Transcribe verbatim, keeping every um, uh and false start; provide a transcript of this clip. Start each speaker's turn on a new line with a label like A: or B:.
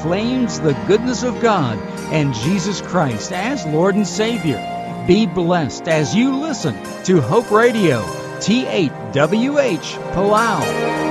A: proclaims the goodness of God and Jesus Christ as Lord and Savior. Be blessed as you listen to Hope Radio, T eight W H Palau.